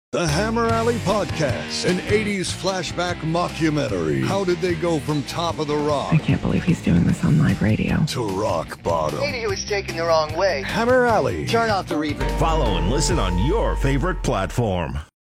The Hammer Alley Podcast, an 80s flashback mockumentary. How did they go from top of the rock? I can't believe he's doing this on live radio. To rock bottom. Maybe he was taken the wrong way. Hammer Alley. Turn off the reverb. Follow and listen on your favorite platform.